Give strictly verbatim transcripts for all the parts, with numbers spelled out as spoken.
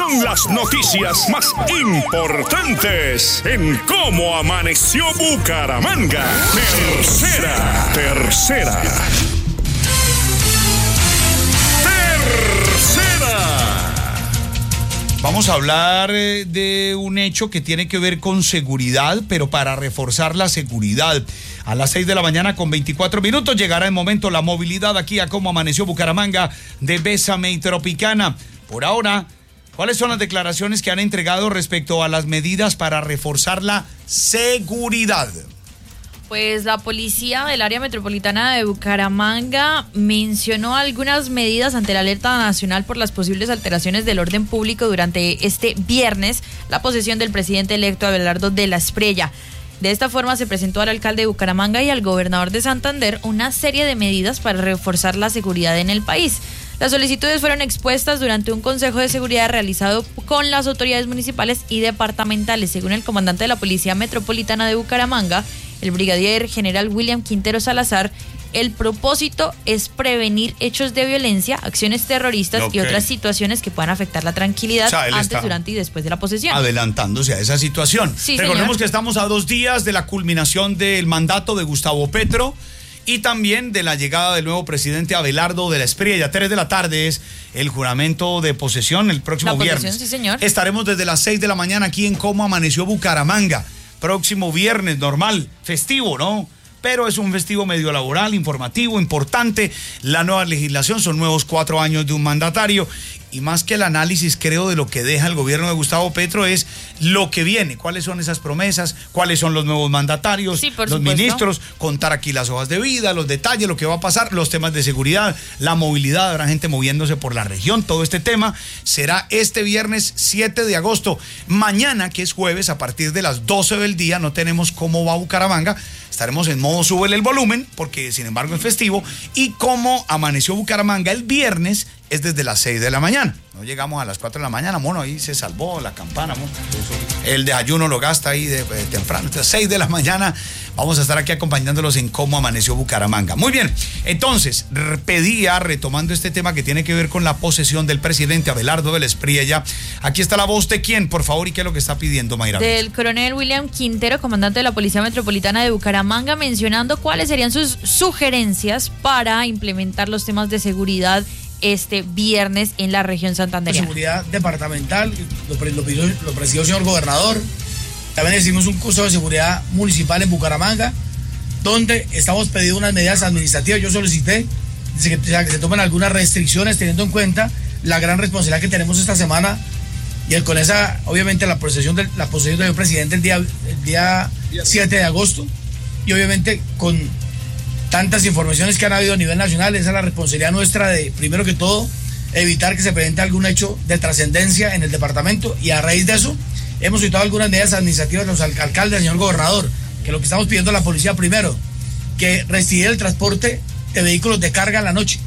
son las noticias más importantes en Cómo Amaneció Bucaramanga. Tercera, tercera. Vamos a hablar de un hecho que tiene que ver con seguridad, pero para reforzar la seguridad. A las seis de la mañana con veinticuatro minutos llegará el momento la movilidad aquí a Cómo Amaneció Bucaramanga de Bésame y Tropicana. Por ahora, ¿cuáles son las declaraciones que han entregado respecto a las medidas para reforzar la seguridad? Pues la policía del área metropolitana de Bucaramanga mencionó algunas medidas ante la alerta nacional por las posibles alteraciones del orden público durante este viernes, la posesión del presidente electo Abelardo de la Espriella. De esta forma se presentó al alcalde de Bucaramanga y al gobernador de Santander una serie de medidas para reforzar la seguridad en el país. Las solicitudes fueron expuestas durante un consejo de seguridad realizado con las autoridades municipales y departamentales. Según el comandante de la Policía Metropolitana de Bucaramanga, el brigadier general William Quintero Salazar, el propósito es prevenir hechos de violencia, acciones terroristas okay. y otras situaciones que puedan afectar la tranquilidad o sea, antes, durante y después de la posesión. Adelantándose a esa situación. Sí, Recordemos señor. que estamos a dos días de la culminación del mandato de Gustavo Petro y también de la llegada del nuevo presidente Abelardo de la Espriella. Tres de la tarde es el juramento de posesión el próximo la posesión, viernes. Sí, señor. Estaremos desde las seis de la mañana aquí en Cómo Amaneció Bucaramanga. Próximo viernes, normal, festivo, ¿no? Pero es un festivo medio laboral, informativo, importante. La nueva legislación, son nuevos cuatro años de un mandatario. Y más que el análisis, creo, de lo que deja el gobierno de Gustavo Petro es lo que viene. ¿Cuáles son esas promesas? ¿Cuáles son los nuevos mandatarios? Sí, por los supuesto. ministros, contar aquí las hojas de vida, los detalles, lo que va a pasar, los temas de seguridad, la movilidad, habrá gente moviéndose por la región. Todo este tema será este viernes siete de agosto. Mañana, que es jueves, a partir de las doce del día, no tenemos Cómo va Bucaramanga. Estaremos en modo súbele el volumen, porque sin embargo es festivo. Y Cómo Amaneció Bucaramanga el viernes es desde las seis de la mañana. No llegamos a las cuatro de la mañana, mono, ahí se salvó la campana, mono. El desayuno lo gasta ahí de, de temprano. Entonces, seis de la mañana vamos a estar aquí acompañándolos en Cómo Amaneció Bucaramanga. Muy bien, entonces, pedía, retomando este tema que tiene que ver con la posesión del presidente Abelardo de la Espriella. Aquí está la voz de quién, por favor, y qué es lo que está pidiendo, Mayra. Del coronel William Quintero, comandante de la Policía Metropolitana de Bucaramanga, mencionando cuáles serían sus sugerencias para implementar los temas de seguridad este viernes en la región santandereana. Seguridad departamental, lo, lo, pidió, lo presidió el señor gobernador. También hicimos un curso de seguridad municipal en Bucaramanga, donde estamos pidiendo unas medidas administrativas. Yo solicité que, que se tomen algunas restricciones, teniendo en cuenta la gran responsabilidad que tenemos esta semana, y el, con esa, obviamente, la posesión del, la posesión del presidente el día, el día siete de agosto, y obviamente con tantas informaciones que han habido a nivel nacional, esa es la responsabilidad nuestra de, primero que todo, evitar que se presente algún hecho de trascendencia en el departamento, y a raíz de eso hemos citado algunas medidas administrativas de los alcaldes, señor gobernador, que lo que estamos pidiendo a la policía primero, que restringiera el transporte de vehículos de carga en la noche,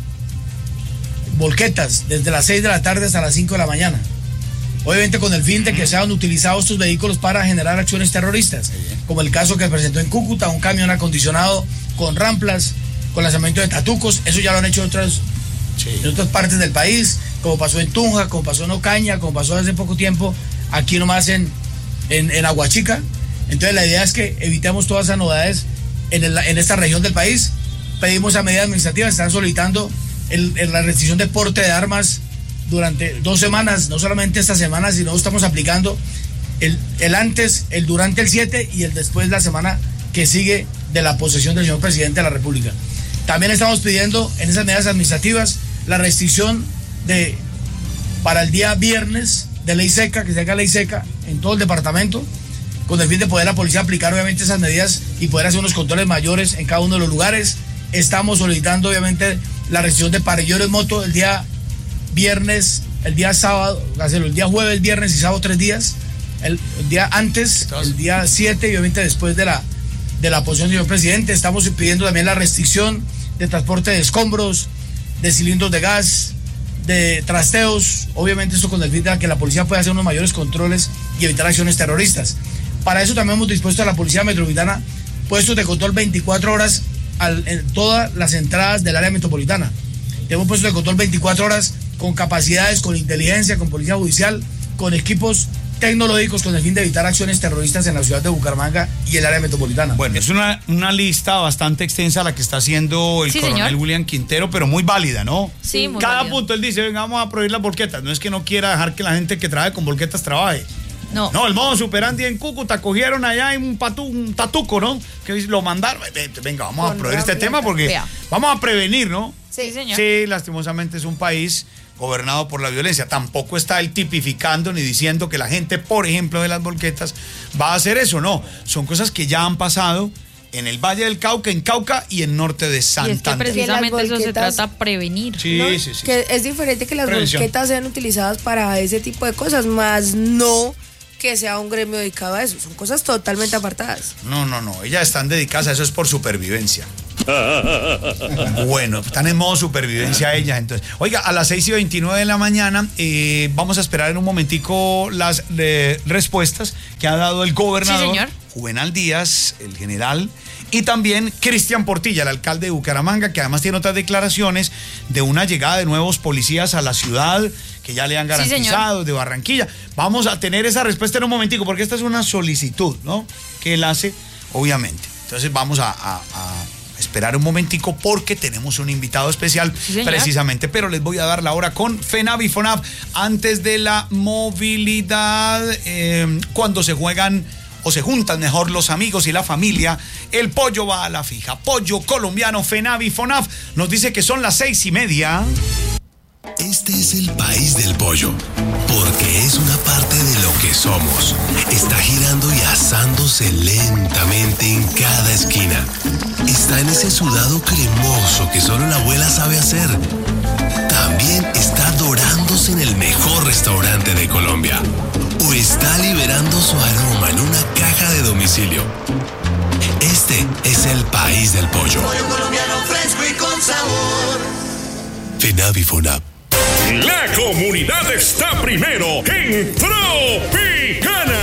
volquetas, desde las seis de la tarde hasta las cinco de la mañana, obviamente con el fin de que sean utilizados estos vehículos para generar acciones terroristas, como el caso que presentó en Cúcuta, un camión acondicionado con ramplas, con lanzamiento de tatucos. Eso ya lo han hecho otras, sí. en otras partes del país, como pasó en Tunja, como pasó en Ocaña, como pasó hace poco tiempo aquí nomás en, en, en Aguachica. Entonces la idea es que evitemos todas esas novedades en, el, en esta región del país. Pedimos a medidas administrativas, están solicitando el, el, la restricción de porte de armas durante dos semanas, no solamente esta semana, sino estamos aplicando el, el antes, el durante el siete y el después la semana que sigue de la posesión del señor presidente de la República. También estamos pidiendo en esas medidas administrativas la restricción de para el día viernes de ley seca, que se haga ley seca en todo el departamento, con el fin de poder la policía aplicar obviamente esas medidas y poder hacer unos controles mayores en cada uno de los lugares. Estamos solicitando obviamente la restricción de parrilleros moto el día viernes, el día sábado, hacerlo el día jueves, viernes y sábado, tres días, el, el día antes, el día siete y obviamente después de la de la posición del señor presidente. Estamos pidiendo también la restricción de transporte de escombros, de cilindros de gas, de trasteos, obviamente esto con el fin de que la policía pueda hacer unos mayores controles y evitar acciones terroristas. Para eso también hemos dispuesto a la Policía Metropolitana puestos de control veinticuatro horas al, en todas las entradas del área metropolitana. Tenemos puestos de control veinticuatro horas con capacidades, con inteligencia, con policía judicial, con equipos tecnológicos con el fin de evitar acciones terroristas en la ciudad de Bucaramanga y el área metropolitana. Bueno, es una, una lista bastante extensa la que está haciendo el sí, coronel señor. William Quintero, pero muy válida, ¿no? Sí, muy Cada válido. punto él dice, venga, vamos a prohibir las volquetas. No es que no quiera dejar que la gente que trabaje con volquetas trabaje. No. No, el modo superandi en Cúcuta cogieron allá en un, patu, un tatuco, ¿no? Que lo mandaron. Venga, vamos Con a prohibir este rabia. tema porque Vea. vamos a prevenir, ¿no? Sí, señor. Sí, lastimosamente es un país gobernado por la violencia. Tampoco está él tipificando ni diciendo que la gente, por ejemplo, de las volquetas va a hacer eso. No, son cosas que ya han pasado en el Valle del Cauca, en Cauca y en norte de Y es que Santander. precisamente las eso se volquetas- trata, prevenir. Sí, ¿no? sí, sí. Que es diferente que las Prevención. volquetas sean utilizadas para ese tipo de cosas, más no que sea un gremio dedicado a eso. Son cosas totalmente apartadas. No, no, no. Ellas están dedicadas a eso, es por supervivencia. Bueno, están en modo supervivencia ellas. Entonces, oiga, a las seis y veintinueve de la mañana eh, vamos a esperar en un momentico las eh, respuestas que ha dado el gobernador Sí, señor. Juvenal Díaz, el general, y también Cristian Portilla, el alcalde de Bucaramanga, que además tiene otras declaraciones de una llegada de nuevos policías a la ciudad que ya le han Sí, garantizado, señor. de Barranquilla. Vamos a tener esa respuesta en un momentico, porque esta es una solicitud, ¿no? Que él hace, obviamente. Entonces vamos a, a- a esperar un momentico porque tenemos un invitado especial Sí, señor. precisamente, pero les voy a dar la hora con FENAV y FONAV antes de la movilidad, eh, cuando se juegan o se juntan mejor los amigos y la familia, el pollo va a la fija. Pollo colombiano, FENAV y FONAV nos dice que son las seis y media. Este es el país del pollo, porque es una parte de lo que somos. Está girando y asándose lentamente en cada esquina. Está en ese sudado cremoso que solo la abuela sabe hacer. También está dorándose en el mejor restaurante de Colombia. O está liberando su aroma en una caja de domicilio. Este es el país del pollo. Pollo colombiano fresco y con sabor. FENAV y FONAV. La comunidad está primero en Tropicana.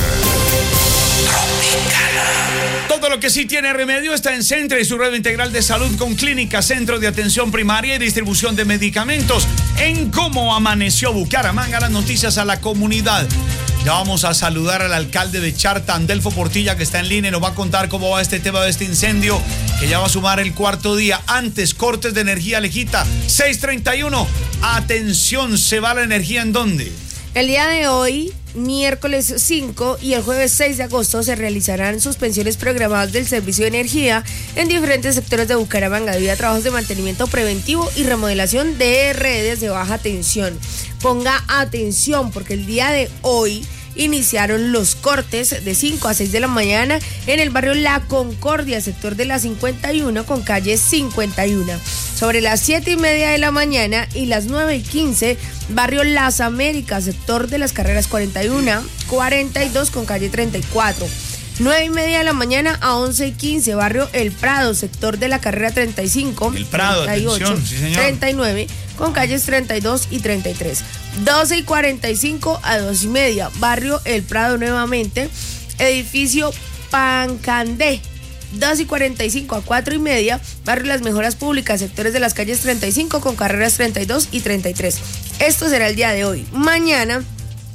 Todo lo que sí tiene remedio está en Centro y su red integral de salud con clínicas, centros de atención primaria y distribución de medicamentos. En Cómo Amaneció Bucaramanga, las noticias a la comunidad. Ya vamos a saludar al alcalde de Charta, Andelfo Portilla, que está en línea y nos va a contar cómo va este tema de este incendio, que ya va a sumar el cuarto día. Antes, cortes de energía lejita. seis treinta y uno. Atención, ¿se va la energía en dónde? El día de hoy, miércoles cinco y el jueves seis de agosto se realizarán suspensiones programadas del servicio de energía en diferentes sectores de Bucaramanga debido a trabajos de mantenimiento preventivo y remodelación de redes de baja tensión. Ponga atención porque el día de hoy iniciaron los cortes de cinco a seis de la mañana en el barrio La Concordia, sector de la cincuenta y uno con calle cincuenta y uno. Sobre las siete y media de la mañana y las nueve y quince, barrio Las Américas, sector de las carreras cuarenta y uno, cuarenta y dos con calle treinta y cuatro. nueve y media de la mañana a once y quince, barrio El Prado, sector de la carrera treinta y cinco, El Prado, treinta y ocho, atención, sí, señor. treinta y nueve, con calles treinta y dos y treinta y tres. doce y cuarenta y cinco a dos y media, barrio El Prado nuevamente, edificio Pancandé. dos y cuarenta y cinco a cuatro y media, barrio Las Mejoras Públicas, sectores de las calles treinta y cinco con carreras treinta y dos y treinta y tres. Esto será el día de hoy. Mañana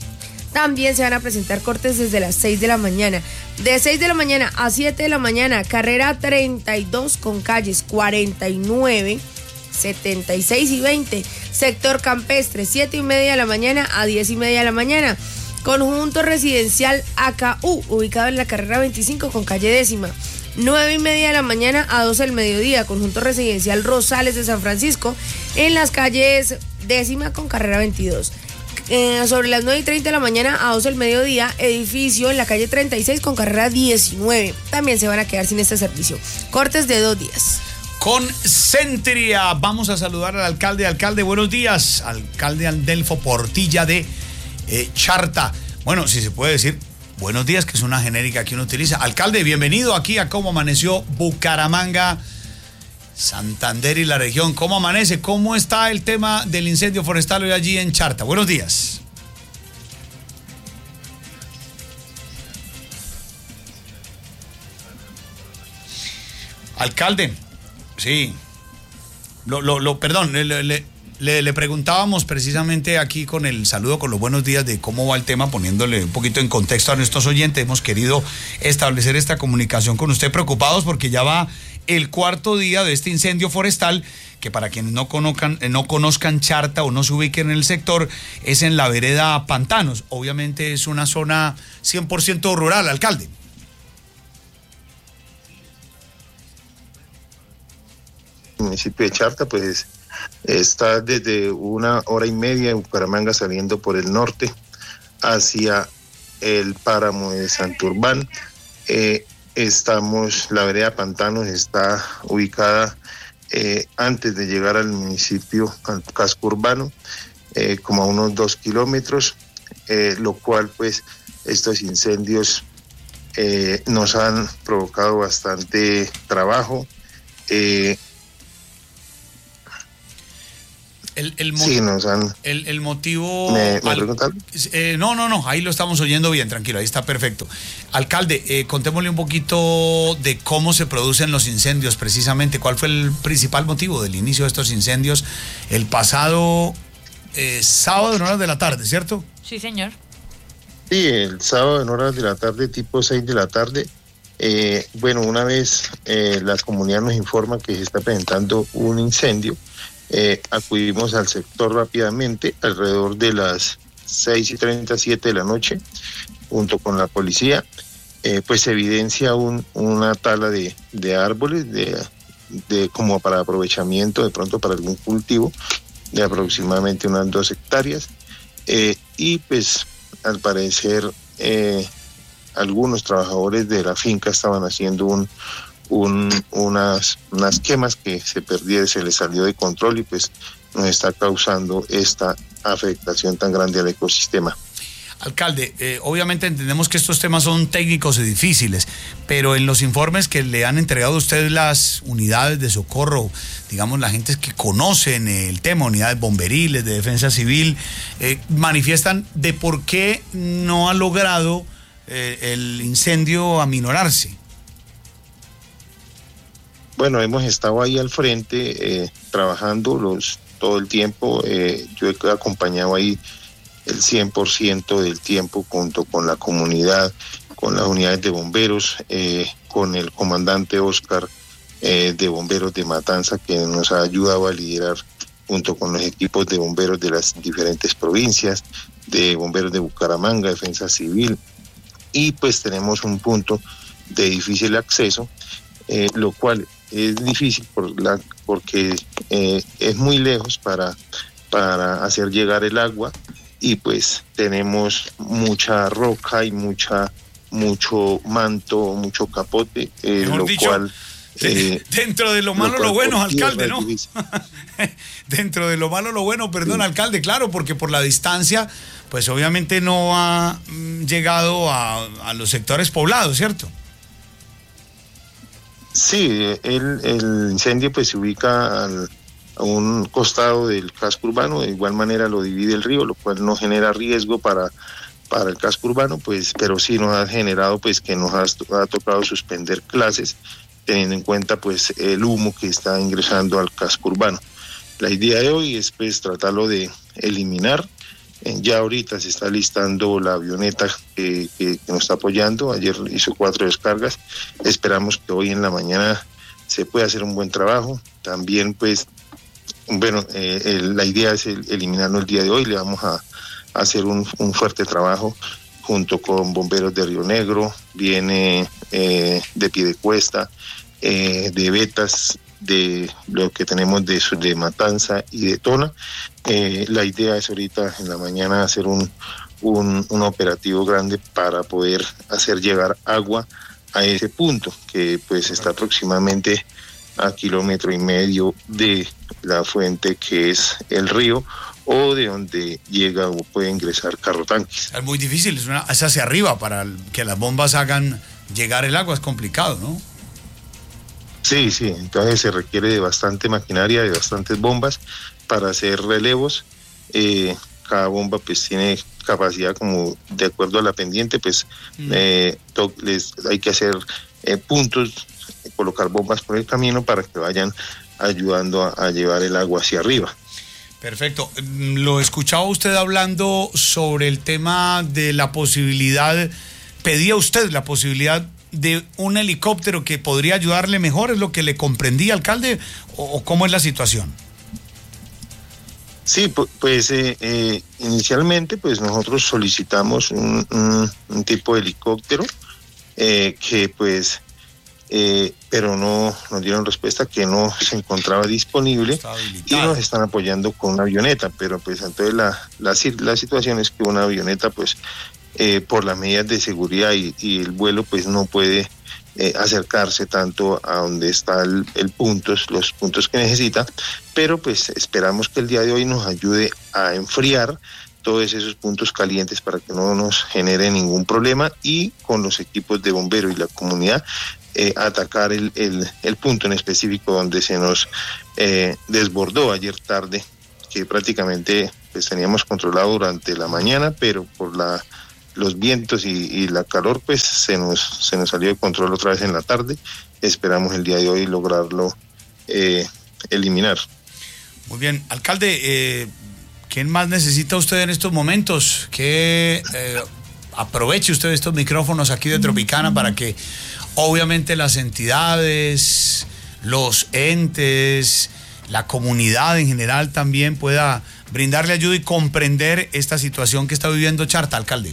también se van a presentar cortes desde las seis de la mañana. De seis de la mañana a siete de la mañana, carrera treinta y dos con calles cuarenta y nueve, setenta y seis y veinte. Sector campestre, siete y media de la mañana a diez y media de la mañana. Conjunto residencial A K U, ubicado en la carrera veinticinco con calle décima. nueve y media de la mañana a doce del mediodía. Conjunto residencial Rosales de San Francisco, en las calles décima con carrera veintidós. Eh, sobre las nueve y treinta de la mañana a doce del mediodía, edificio en la calle treinta y seis con carrera diecinueve. También se van a quedar sin este servicio. Cortes de dos días. Con Centria vamos a saludar al alcalde. Alcalde, buenos días. Alcalde Andelfo Portilla de eh, Charta. Bueno, si se puede decir buenos días, que es una genérica que uno utiliza. Alcalde, bienvenido aquí a Cómo Amaneció Bucaramanga, Santander y la región. ¿Cómo amanece? ¿Cómo está el tema del incendio forestal hoy allí en Charta? Buenos días. Alcalde, sí. Lo, lo, lo, perdón, le, le, Le, le preguntábamos precisamente aquí con el saludo, con los buenos días, de cómo va el tema, poniéndole un poquito en contexto a nuestros oyentes. Hemos querido establecer esta comunicación con usted, preocupados porque ya va el cuarto día de este incendio forestal, que para quienes no conozcan, no conozcan Charta o no se ubiquen en el sector, es en la vereda Pantanos. Obviamente es una zona cien por ciento rural, alcalde. El municipio de Charta, pues está desde una hora y media de Bucaramanga saliendo por el norte hacia el páramo de Santurbán. Eh, estamos, la vereda Pantanos está ubicada eh, antes de llegar al municipio, al casco urbano, eh, como a unos dos kilómetros, eh, lo cual pues estos incendios eh, nos han provocado bastante trabajo. Eh, El, el, mo- sí, nos han... el, el motivo... ¿Me, me al- preguntaron? eh, no, no, no, ahí lo estamos oyendo bien, tranquilo, ahí está perfecto. Alcalde, eh, contémosle un poquito de cómo se producen los incendios precisamente. ¿Cuál fue el principal motivo del inicio de estos incendios el pasado eh, sábado en horas de la tarde, cierto? Sí, señor. Sí, el sábado en horas de la tarde, tipo seis de la tarde. Eh, bueno, una vez eh, la comunidad nos informa que se está presentando un incendio, Eh, acudimos al sector rápidamente, alrededor de las seis y treinta y siete de la noche, junto con la policía. Eh, pues se evidencia un, una tala de, de árboles, de, de como para aprovechamiento, de pronto para algún cultivo, de aproximadamente unas dos hectáreas. Eh, y pues al parecer eh, algunos trabajadores de la finca estaban haciendo un Un, unas, unas quemas que se perdieron, se les salió de control y pues nos está causando esta afectación tan grande al ecosistema. Alcalde, eh, obviamente entendemos que estos temas son técnicos y difíciles, pero en los informes que le han entregado a usted las unidades de socorro, digamos la gente que conocen el tema, unidades bomberiles, de defensa civil, eh, manifiestan de por qué no ha logrado eh, el incendio aminorarse. Bueno, hemos estado ahí al frente eh, trabajando los, todo el tiempo. Eh, yo he acompañado ahí el cien por ciento del tiempo junto con la comunidad, con las unidades de bomberos, eh, con el comandante Oscar eh, de bomberos de Matanza, que nos ha ayudado a liderar junto con los equipos de bomberos de las diferentes provincias, de bomberos de Bucaramanga, defensa civil, y pues tenemos un punto de difícil acceso, eh, lo cual es difícil por la, porque eh, es muy lejos para, para hacer llegar el agua, y pues tenemos mucha roca y mucha mucho manto, mucho capote, eh, lo dicho, cual... Eh, dentro de lo malo lo, lo bueno, alcalde, ¿no? Dentro de lo malo lo bueno, perdón, sí. Alcalde, claro, porque por la distancia, pues obviamente no ha llegado a, a los sectores poblados, ¿cierto? Sí, el, el incendio pues se ubica al, a un costado del casco urbano, de igual manera lo divide el río, lo cual no genera riesgo para, para el casco urbano, pues, pero sí nos ha generado pues que nos ha, ha tocado suspender clases, teniendo en cuenta pues el humo que está ingresando al casco urbano. La idea de hoy es pues tratarlo de eliminar. Ya ahorita se está listando la avioneta que, que, que nos está apoyando. Ayer hizo cuatro descargas. Esperamos que hoy en la mañana se pueda hacer un buen trabajo. También, pues, bueno, eh, el, la idea es el, eliminarlo el día de hoy. Le vamos a, a hacer un, un fuerte trabajo junto con bomberos de Río Negro, viene eh, de Piedecuesta, eh, de Betas, de lo que tenemos de, de Matanza y de Tona. Eh, la idea es ahorita en la mañana hacer un, un, un operativo grande para poder hacer llegar agua a ese punto, que pues está aproximadamente a kilómetro y medio de la fuente que es el río, o de donde llega o puede ingresar carro tanques. Es muy difícil, es, una, es hacia arriba, para que las bombas hagan llegar el agua, es complicado, ¿no? Sí, sí, entonces se requiere de bastante maquinaria, de bastantes bombas para hacer relevos. Eh, cada bomba pues tiene capacidad como de acuerdo a la pendiente, pues mm. eh, to- les, hay que hacer eh, puntos, colocar bombas por el camino para que vayan ayudando a, a llevar el agua hacia arriba. Perfecto. Lo escuchaba usted hablando sobre el tema de la posibilidad, pedía usted la posibilidad de un helicóptero que podría ayudarle mejor, ¿es lo que le comprendía, alcalde? ¿O, o cómo es la situación? Sí, pues eh, eh, inicialmente pues nosotros solicitamos un, un, un tipo de helicóptero eh, que pues, eh, pero no nos dieron respuesta que no se encontraba disponible y nos están apoyando con una avioneta, pero pues entonces la, la, la situación es que una avioneta pues eh, por las medidas de seguridad y, y el vuelo pues no puede Eh, acercarse tanto a donde está el, el puntos, los puntos que necesita, pero pues esperamos que el día de hoy nos ayude a enfriar todos esos puntos calientes para que no nos genere ningún problema y con los equipos de bomberos y la comunidad eh, atacar el, el, el punto en específico donde se nos eh, desbordó ayer tarde, que prácticamente pues teníamos controlado durante la mañana, pero por la los vientos y, y la calor pues se nos se nos salió de control otra vez en la tarde. Esperamos el día de hoy lograrlo eh, eliminar. Muy bien, alcalde, eh, ¿quién más necesita usted en estos momentos? Que eh, aproveche usted estos micrófonos aquí de Tropicana para que obviamente las entidades, los entes, la comunidad en general también pueda brindarle ayuda y comprender esta situación que está viviendo Charta, alcalde.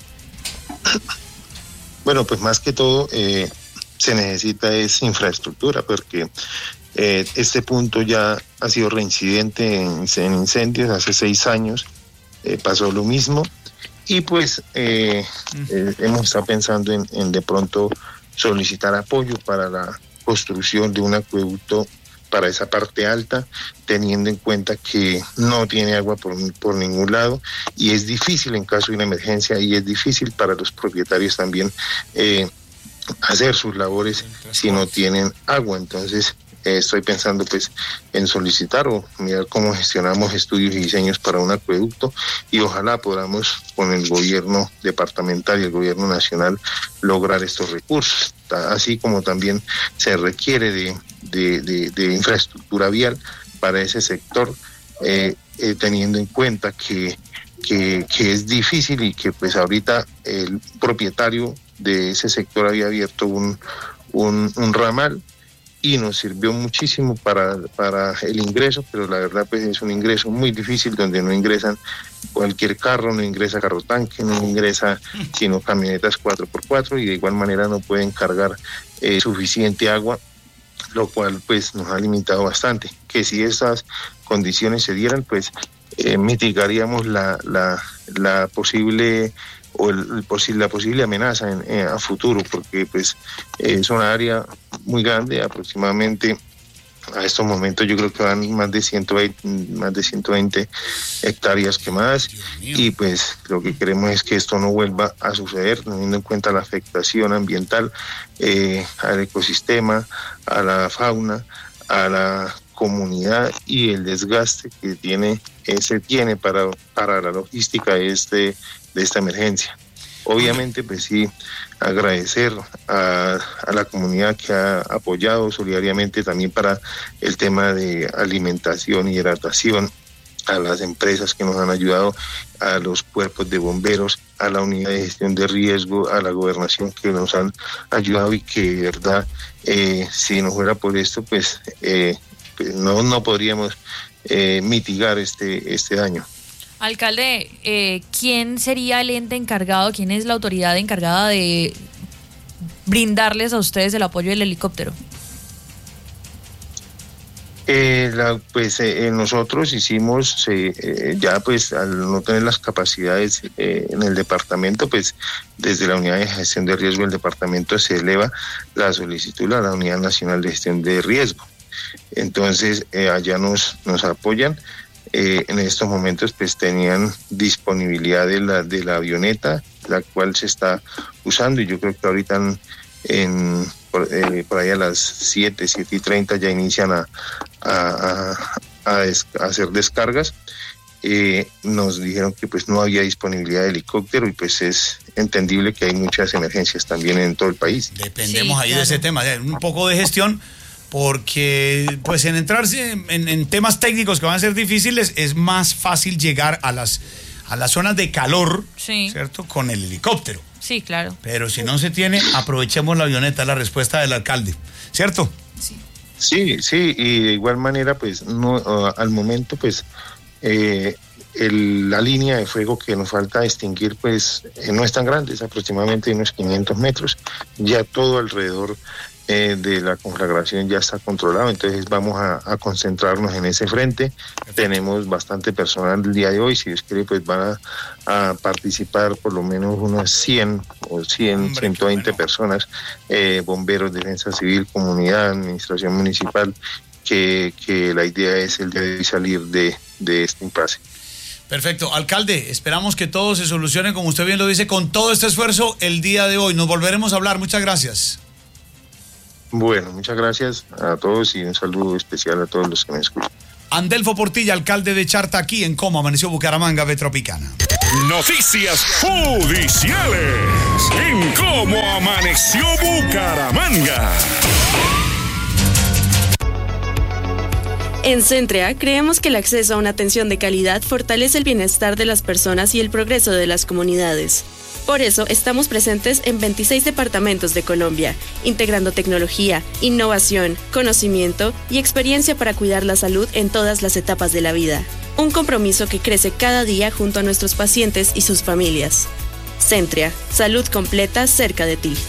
Bueno, pues más que todo eh, se necesita es infraestructura, porque eh, este punto ya ha sido reincidente en, en incendios. Hace seis años eh, pasó lo mismo y pues eh, eh, hemos estado pensando en, en de pronto solicitar apoyo para la construcción de un acueducto para esa parte alta, teniendo en cuenta que no tiene agua por, por ningún lado y es difícil en caso de una emergencia y es difícil para los propietarios también eh, hacer sus labores si no tienen agua. Entonces eh, estoy pensando pues en solicitar o mirar cómo gestionamos estudios y diseños para un acueducto y ojalá podamos con el gobierno departamental y el gobierno nacional lograr estos recursos, así como también se requiere de De, de, de infraestructura vial para ese sector, eh, eh, teniendo en cuenta que, que, que es difícil y que pues ahorita el propietario de ese sector había abierto un, un, un ramal y nos sirvió muchísimo para, para el ingreso, pero la verdad pues es un ingreso muy difícil donde no ingresan cualquier carro, no ingresa carro tanque, no ingresa sino camionetas cuatro por cuatro y de igual manera no pueden cargar eh, suficiente agua, lo cual pues nos ha limitado bastante, que si esas condiciones se dieran pues eh, mitigaríamos la, la, la posible o el, el posible, la posible amenaza en, eh, a futuro, porque pues eh, es una área muy grande, aproximadamente a estos momentos yo creo que van más de ciento veinte, más de ciento veinte hectáreas quemadas y pues lo que queremos es que esto no vuelva a suceder, teniendo en cuenta la afectación ambiental eh, al ecosistema, a la fauna, a la comunidad y el desgaste que tiene eh, se tiene para, para la logística de, este, de esta emergencia. Obviamente, pues sí, agradecer a, a la comunidad que ha apoyado solidariamente también para el tema de alimentación y hidratación, a las empresas que nos han ayudado, a los cuerpos de bomberos, a la unidad de gestión de riesgo, a la gobernación que nos han ayudado y que de verdad, eh, si no fuera por esto, pues, eh, pues no, no podríamos eh, mitigar este, este daño. Alcalde, eh, ¿quién sería el ente encargado, quién es la autoridad encargada de brindarles a ustedes el apoyo del helicóptero? Eh, la, pues eh, nosotros hicimos, eh, ya pues al no tener las capacidades eh, en el departamento, pues desde la unidad de gestión de riesgo del departamento se eleva la solicitud a la unidad nacional de gestión de riesgo. Entonces eh, allá nos, nos apoyan. Eh, en estos momentos pues tenían disponibilidad de la, de la avioneta, la cual se está usando y yo creo que ahorita en, en por, eh, por ahí a las siete, siete y treinta ya inician a, a, a, a, des, a hacer descargas. Eh, nos dijeron que pues no había disponibilidad de helicóptero y pues es entendible que hay muchas emergencias también en todo el país. Dependemos sí, ahí claro. de ese tema, de un poco de gestión, porque pues en entrarse en, en temas técnicos que van a ser difíciles, es más fácil llegar a las, a las zonas de calor, sí. ¿cierto? Con el helicóptero. Sí, claro. Pero si no se tiene, aprovechemos la avioneta, la respuesta del alcalde, ¿cierto? Sí. Sí, sí, y de igual manera, pues, no, uh, al momento, pues, eh, el, la línea de fuego que nos falta extinguir, pues, eh, no es tan grande, es aproximadamente unos quinientos metros, ya todo alrededor eh, de la conflagración ya está controlado, entonces vamos a, a concentrarnos en ese frente. Perfecto. Tenemos bastante personal el día de hoy, si Dios quiere, pues van a, a participar por lo menos unas cien o cien, Hombre, ciento veinte bueno. personas, eh, bomberos, defensa civil, comunidad, administración municipal, que, que la idea es el de salir de, de este impasse. Perfecto. Alcalde, esperamos que todo se solucione, como usted bien lo dice, con todo este esfuerzo el día de hoy. Nos volveremos a hablar. Muchas gracias. Bueno, muchas gracias a todos y un saludo especial a todos los que me escuchan. Andelfo Portilla, alcalde de Charta, aquí en Cómo Amaneció Bucaramanga, Betropicana. Noticias judiciales en Cómo Amaneció Bucaramanga. En Centrea creemos que el acceso a una atención de calidad fortalece el bienestar de las personas y el progreso de las comunidades. Por eso estamos presentes en veintiséis departamentos de Colombia, integrando tecnología, innovación, conocimiento y experiencia para cuidar la salud en todas las etapas de la vida. Un compromiso que crece cada día junto a nuestros pacientes y sus familias. Centrea, salud completa cerca de ti.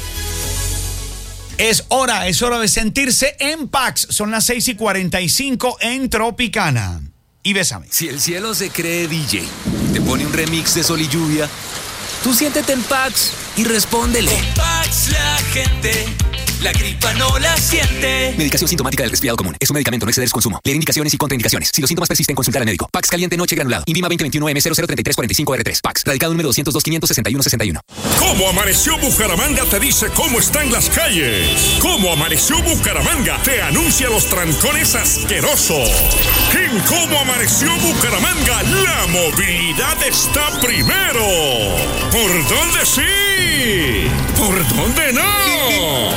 Es hora, es hora de sentirse en Pax. Son las seis y cuarenta y cinco en Tropicana. Y bésame. Si el cielo se cree D J, te pone un remix de Sol y Lluvia, tú siéntete en Pax y respóndele. En Pax la gente, la gripa no la siente. Medicación sintomática del resfriado común. Es un medicamento, no exceder su consumo. Leer indicaciones y contraindicaciones. Si los síntomas persisten, consultar al médico. Pax caliente noche granulado. Invima veinte veintiuno M cero cero treinta y tres cuarenta y cinco R tres. Pax. Radicado número doscientos dos, quinientos sesenta y uno, sesenta y uno. Cómo Amaneció Bucaramanga te dice cómo están las calles. Cómo Amaneció Bucaramanga te anuncia los trancones asquerosos. En Cómo Amaneció Bucaramanga la movilidad está primero. ¿Por dónde sí? ¿Por dónde no?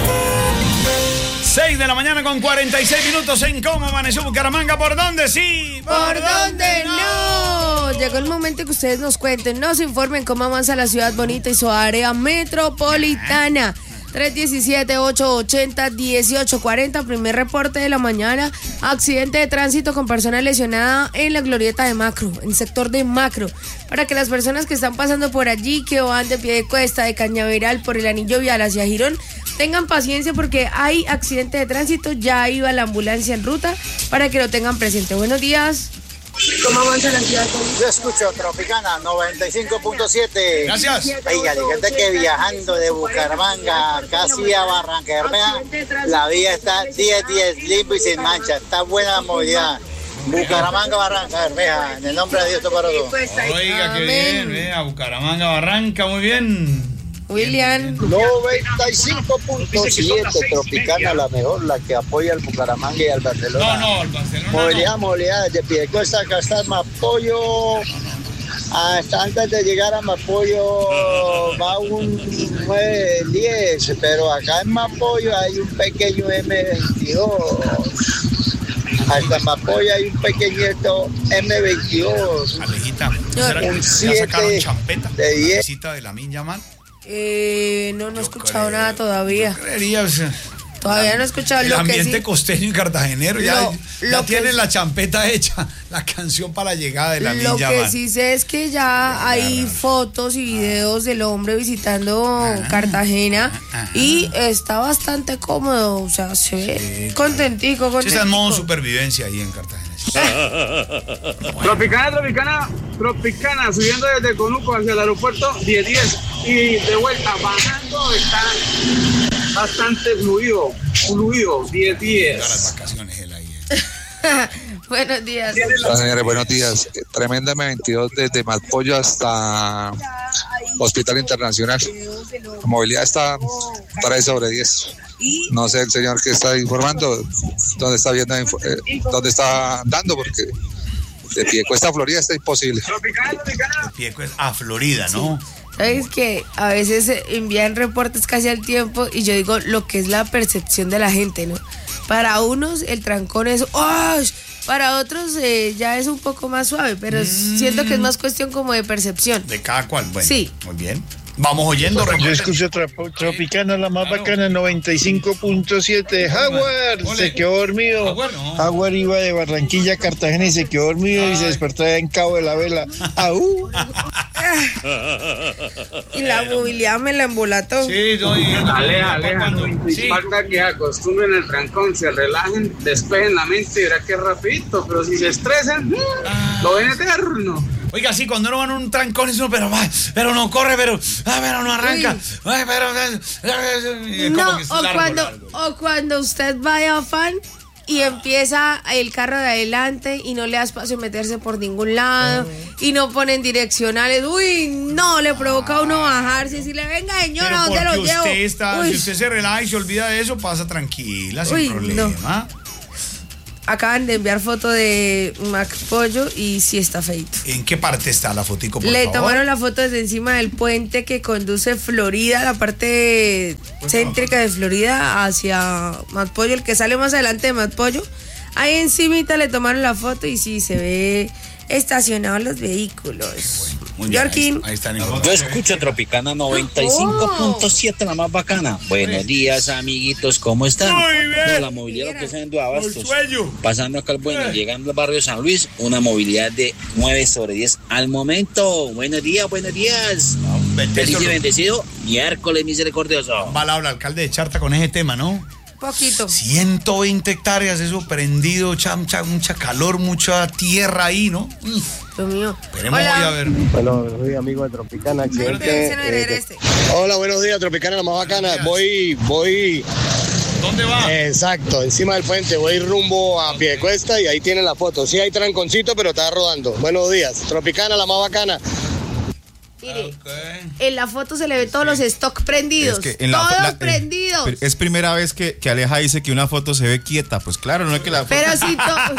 seis de la mañana con cuarenta y seis minutos en Cómo Amaneció Bucaramanga. ¿Por dónde sí? ¿Por, ¿Por dónde no? no? Llegó el momento que ustedes nos cuenten, nos informen cómo avanza la ciudad bonita y su área metropolitana. tres uno siete, ocho ocho cero, uno ocho cuatro cero, primer reporte de la mañana. Accidente de tránsito con persona lesionada en la glorieta de Macro, en el sector de Macro. Para que las personas que están pasando por allí, que van de pie de cuesta, de Cañaveral, por el anillo vial hacia Girón, tengan paciencia porque hay accidente de tránsito, ya iba la ambulancia en ruta, para que lo tengan presente. Buenos días. ¿Cómo avanza la ciudad? Yo escucho Tropicana noventa y cinco punto siete. Gracias. Oiga, fíjate que viajando de Bucaramanga casi a Barranca Bermeja, la vía está diez diez, limpio y sin mancha. Está buena la movilidad. Bucaramanga, Barranca Bermeja, en el nombre de Dios para todos. Oiga, qué bien, vea, Bucaramanga, Barranca, muy bien. William. noventa y cinco punto siete, Tropicana, la mejor, la que apoya al Bucaramanga y al Barcelona. No, no, el Barcelona Movilidad, no. movilidad, desde Piedecuesta acá está Mapoyo, hasta antes de llegar a Mapoyo va un nueve diez, pero acá en Mapoyo hay un pequeño M veintidós. Hasta Mapoyo hay un pequeñito M veintidós. Alejita, ¿será que ya sacaron champeta? De diez. ¿De la Minja Man? Eh, no, no he escuchado creo, nada todavía. Creería, o sea, todavía no he escuchado. El lo ambiente que sí, costeño y cartagenero ya, lo, ya lo tienen que, la champeta hecha, la canción para la llegada de la Lo Ninja que Man. sí sé es que ya hay fotos y videos del hombre visitando ah, Cartagena ah, y está bastante cómodo, o sea, se ve sí, contentico, contentico. Sí, está en modo supervivencia ahí en Cartagena. Tropicana, Tropicana, Tropicana, subiendo desde Conuco hacia el aeropuerto diez diez y de vuelta bajando está bastante fluido, fluido, diez diez. Las vacaciones él ahí. Buenos días. Hola, señores, buenos días. Tremenda M veintidós desde Malpollo hasta Hospital Internacional. La movilidad está tres sobre diez. No sé el señor que está informando dónde está viendo, eh, dónde está dando, porque de Piedecuesta a Florida está imposible. De Piedecuesta a Florida, ¿no? Sí. ¿Sabes que a veces envían reportes casi al tiempo y yo digo lo que es la percepción de la gente, ¿no? Para unos el trancón es, ¡oh! Para otros eh, ya es un poco más suave, pero mm. siento que es más cuestión como de percepción. De cada cual, bueno. Sí. Muy bien. Vamos oyendo. Yo escucho trop- Tropicana, la más claro. bacana, noventa y cinco punto siete. Jaguar se quedó dormido. Jaguar, no. Jaguar iba de Barranquilla a Cartagena y se quedó dormido. Ay. Y se despertó en Cabo de la Vela. ¡Aú! Y la movilidad me la embolató. Sí, no, y aleja, aleja. Sí. Falta que acostumbren el trancón, se relajen, despejen la mente y verá que es rapidito. Pero si se estresan, ah. lo ven eterno. Oiga, sí, cuando uno va en un trancón, eso, pero, pero no corre, pero, ah, pero no arranca. Ay, pero, no, o cuando, o cuando usted va de afán y empieza el carro de adelante y no le da espacio meterse por ningún lado uh-huh. y no ponen direccionales. Uy, no, le provoca a uno bajarse y decirle, venga, señora, ¿dónde lo llevo? Usted está, si usted se relaja y se olvida de eso, pasa tranquila, sin Uy, problema. No. Acaban de enviar foto de McPollo y sí está feito. ¿En qué parte está la fotico, por Le favor? tomaron la foto desde encima del puente que conduce Florida, la parte pues céntrica no. de Florida hacia McPollo, el que sale más adelante de McPollo. Ahí encimita le tomaron la foto y sí se ve estacionados los vehículos. Bueno, Yorkin. Ahí, ahí están en Yo escucho Tropicana noventa y cinco punto siete, la más bacana. Buenos días, amiguitos, ¿cómo están? Muy bien. No, la movilidad lo que se de Abastos. Pasando acá al bueno, eh. llegando al barrio San Luis, una movilidad de nueve sobre diez al momento. Buenos días, buenos días. No, Feliz y bendecido miércoles misericordioso. Va a hablar alcalde de Charta con ese tema, ¿no? Poquito. ciento veinte hectáreas, eso prendido, cham, cham, mucha calor, mucha tierra ahí, ¿no? Dios mío. Esperemos hoy a ver. Bueno, soy amigo de Tropicana. Accidente, eh, este. Hola, buenos días, Tropicana, la más bacana. Voy, voy. ¿Dónde va? Exacto, encima del puente, voy rumbo a Piedecuesta y ahí tienen la foto. Sí hay tranconcito, pero está rodando. Buenos días, Tropicana, la más bacana. Mire, okay. En la foto se le ve todos los stock prendidos, es que en todos la, la, prendidos. Es, es primera vez que, que Aleja dice que una foto se ve quieta, pues claro, no es que la foto... Pero si todos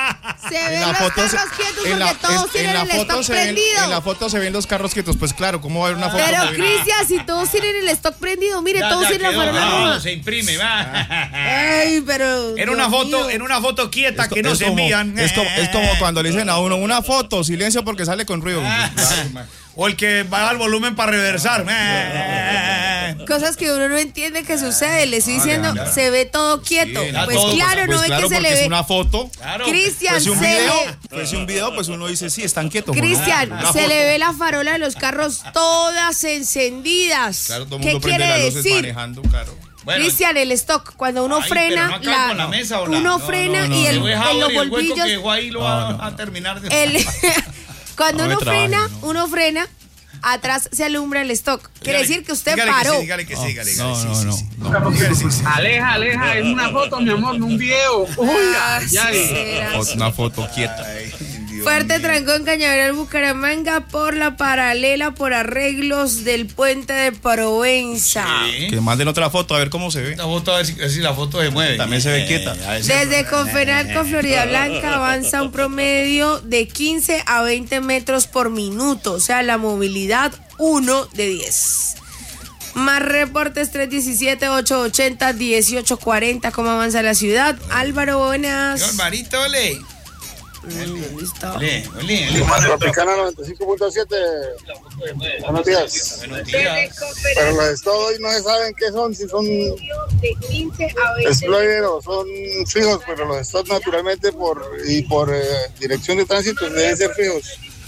se ven los carros se, quietos porque la, todos es, tienen el stock prendido. Ven, en la foto se ven los carros quietos, pues claro, ¿cómo va a haber una foto? Pero Cristian, si todos tienen el stock prendido, mire, ya, todos ya tienen quedó, la farola roja. No, se imprime, va. Ay, pero... En una foto, mío. en una foto quieta esto, que no se como, envían. Es como, es como cuando le dicen a uno, una foto, silencio porque sale con ruido. O el que baja el volumen para reversar. Cosas que uno no entiende que sucede. Le estoy diciendo, vale, se ve todo quieto. Sí, pues todo, claro, pues, no pues ve claro, que se le ve. Es una foto. Claro. Cristian, pues si un se video, le... pues si un video, pues uno dice, sí, están quietos. Cristian, ¿no? se foto. le ve la farola de los carros todas encendidas. Claro, todo el ¿Qué mundo quiere prende las luces decir? manejando, claro. Bueno, Cristian, el stock, cuando uno ay, frena, no la, la mesa, uno no, frena no, no, y el, no, en los el bolsillos. Que dejó ahí lo va no, no. a terminar de... el, cuando no uno trabaje, frena, no. uno frena. Atrás se alumbra el stock. Quiere dígale, decir que usted dígale paró. Que sí, dígale que sí, dígale, dígale, no, sí, no, sí, no, sí, no, no. no. Sí, sí. Aleja, aleja, es una foto, mi amor, no un video. Uy, ah, ya, sí, ya. Una foto quieta. Ay, fuerte trancón en Cañaveral, Bucaramanga por la paralela por arreglos del puente de Provenza. Sí. Que manden otra foto a ver cómo se ve. Una foto a ver si, a ver si la foto se mueve. También se ve quieta. Desde Confenalco, Florida Blanca, avanza un promedio de quince a veinte metros por minuto. O sea, la movilidad uno de diez. Más reportes tres diecisiete, ocho ochenta, dieciocho cuarenta. ¿Cómo avanza la ciudad? Álvaro, buenas. Alvarito, ole. ¿Dónde está? Ole, ole, ole. Tropicana noventa y cinco punto siete. Buenos días. Buenos días. Pero los de todo hoy no se saben qué son, si son Explorer o son fijos, pero los stop naturalmente por y por eh, dirección de tránsito deben ser fijos.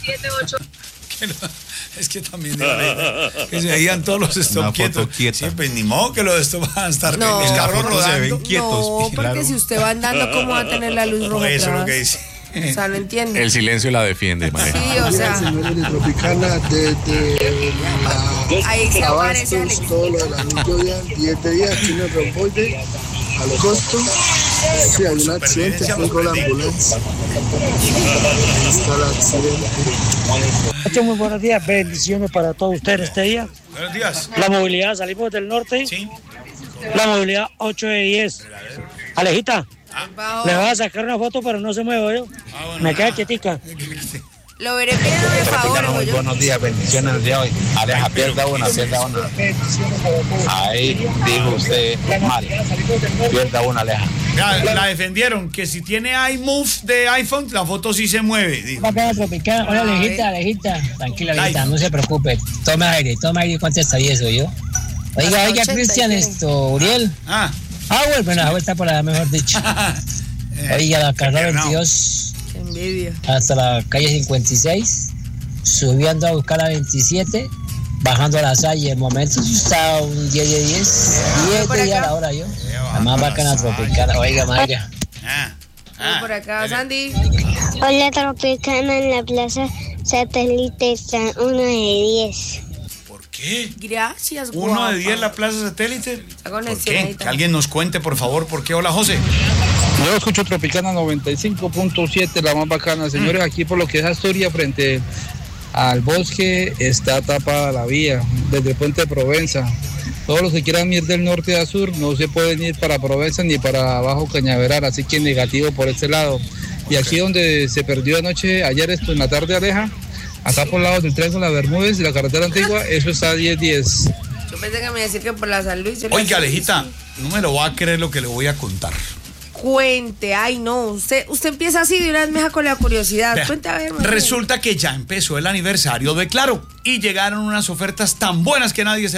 Es que también que se veían todos los stop quietos. Siempre, ni modo que los stop van a estar no, en el carro rodando. Se ven quietos. No, porque claro. si usted va andando, ¿cómo va a tener la luz roja? No, eso atrás? es lo que dice. O sea, no entiende. El silencio la defiende, maneja. Sí, o sea. Señores de Tropicana, desde la ahí se aparece Abastos, todo lo de la Nicoya, diez de días, aquí en el Rompoide, a lo costo. Sí, hay un accidente, tengo la ambulancia. Ahí está el accidente. Muy buenos días, bendiciones para todos ustedes este día. Buenos días. La movilidad, salimos del norte. Sí. La movilidad ocho de diez. Alejita, ah. le voy a sacar una foto, pero no se mueve yo. Ah, bueno, me queda quietica. Lo veré pidiendo de favor. Muy buenos días, bendiciones el día de hoy. Aleja, pierda una, pierda una. Ahí dijo usted mal. Pierda una, Aleja. La, la defendieron, que si tiene iMove de iPhone, la foto sí se mueve. Dijo. Hola, tropical. Hola, Alejita, Alejita. Tranquila, Alejita, no se preocupe. Tome aire, tome aire y contesta y eso, yo. Oiga, oiga, Cristian, esto, Uriel. Ah. Ah, bueno, bueno, la vuelta por allá, mejor dicho. Oiga, la carrera veintidós. Qué envidia. Hasta la calle cincuenta y seis, subiendo a buscar la veintisiete, bajando a la Salle. En momento está un diez de diez, diez de diez a la hora yo. La más bacana Tropicana. Oiga, Mayra. Ah, ah, por acá, Sandy. Hola, Tropicana, en la plaza Satélite están uno de diez. ¿Qué? Gracias, ¿Uno guapa. de diez la plaza Satélite? ¿Por qué? Que alguien nos cuente, por favor, ¿por qué? Hola, José. Yo escucho Tropicana noventa y cinco punto siete, la más bacana. Señores, aquí por lo que es Asturias, frente al bosque, está tapada la vía, desde el puente de Provenza. Todos los que quieran ir del norte a sur no se pueden ir para Provenza ni para abajo Cañaveral, así que negativo por este lado. Y aquí donde se perdió anoche, ayer esto en la tarde, Aleja, acá por lados del tren con la Bermúdez y la carretera antigua, eso está a diez diez. Yo pensé que me iba a decir que por la San Luis. Oiga, Alejita, no me lo va a creer lo que le voy a contar. Cuente, ay no, usted, usted empieza así de una vez me deja con la curiosidad. Vea, Cuente a ver, madre. Resulta que ya empezó el aniversario de Claro y llegaron unas ofertas tan buenas que nadie se